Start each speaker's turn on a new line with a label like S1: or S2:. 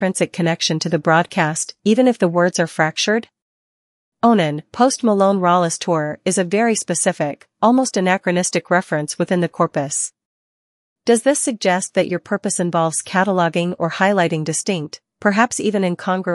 S1: intrinsic connection to the broadcast, even if the words are fractured? Onan, Post Malone Rawless Tour is a very specific, almost anachronistic reference within the corpus. Does this suggest that your purpose involves cataloging or highlighting distinct, perhaps even incongruous